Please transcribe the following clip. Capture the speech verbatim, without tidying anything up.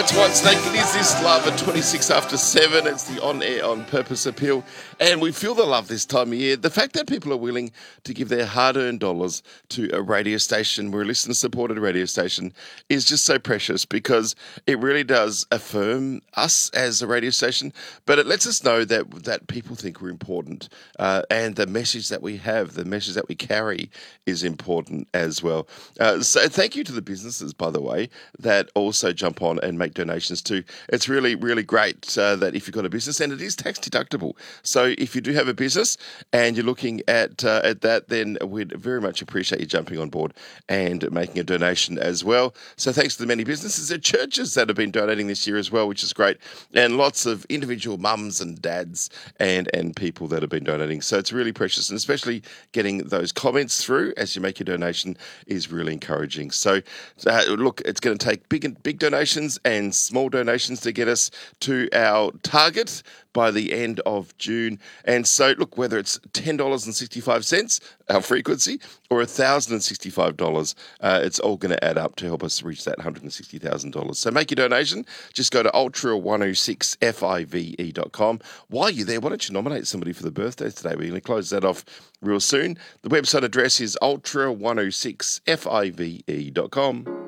That's White Snake. It is This Love at twenty-six after seven. It's the On Air On Purpose appeal. And we feel the love this time of year. The fact that people are willing to give their hard-earned dollars to a radio station, we're a listener-supported radio station, is just so precious because it really does affirm us as a radio station, but it lets us know that that people think we're important, uh, and the message that we have, the message that we carry is important as well. Uh, so thank you to the businesses, by the way, that also jump on and make donations too. It's really, really great uh, that if you've got a business, and it is tax deductible. So if you do have a business and you're looking at uh, at that, then we'd very much appreciate you jumping on board and making a donation as well. So thanks to the many businesses and churches that have been donating this year as well, which is great, and lots of individual mums and dads and and people that have been donating. So it's really precious, and especially getting those comments through as you make your donation is really encouraging. So uh, look, it's going to take big big donations and small donations to get us to our target by the end of June. And so, look, whether it's ten dollars and sixty-five cents, our frequency, or one thousand sixty-five dollars, uh, it's all going to add up to help us reach that one hundred sixty thousand dollars. So make your donation. Just go to ultra one oh six five e dot com. While you're there, why don't you nominate somebody for the birthdays today? We're going to close that off real soon. The website address is ultra one oh six five e dot com.